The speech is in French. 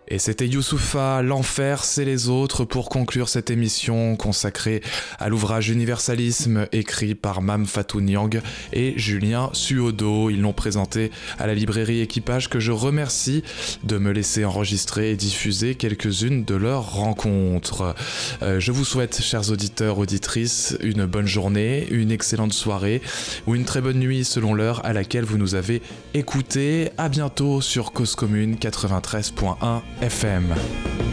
Et c'était Youssoupha, L'Enfer, c'est les autres, pour conclure cette émission consacrée à l'ouvrage Universalisme écrit par Mame Fatou Niang et Julien Suodo. Ils l'ont présenté à la librairie Équipage, que je remercie de me laisser enregistrer et diffuser quelques-unes de leurs rencontres. Je vous souhaite, chers auditeurs, auditrices, une bonne journée, une excellente soirée ou une très bonne nuit selon l'heure à laquelle vous nous avez écoutés. À bientôt sur Cause Commune 93.1 FM.